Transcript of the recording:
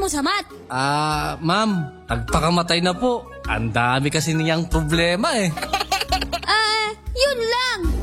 mo sa math? Ma'am, nagpakamatay na po. Ang dami kasi niyang problema eh. Yun lang.